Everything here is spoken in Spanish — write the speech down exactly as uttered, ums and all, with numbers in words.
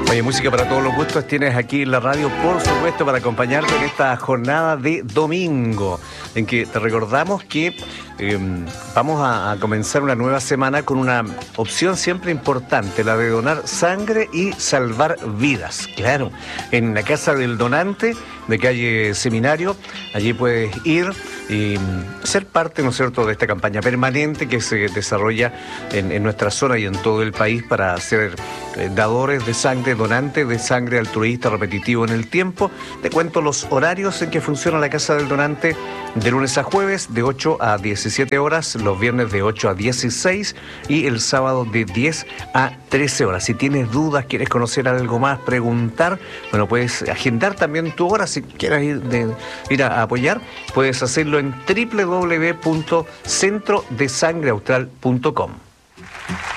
Oye, música para todos los gustos tienes aquí en la radio, por supuesto, para acompañarte en esta jornada de domingo, en que te recordamos que eh, vamos a, a comenzar una nueva semana con una opción siempre importante, la de donar sangre y salvar vidas. Claro, en la Casa del Donante de calle Seminario, allí puedes ir y ser parte, ¿no es cierto?, de esta campaña permanente que se desarrolla en, en nuestra zona y en todo el país para ser eh, dadores de sangre, donantes de sangre altruista repetitivo en el tiempo. Te cuento los horarios en que funciona la Casa del Donante: de lunes a jueves de ocho a diecisiete horas, los viernes de ocho a dieciséis y el sábado de diez a trece horas. Si tienes dudas, quieres conocer algo más, preguntar, bueno, puedes agendar también tu hora. Si quieres ir, de, ir a, a apoyar, puedes hacerlo en doble u doble u doble u punto centro de sangre austral punto com.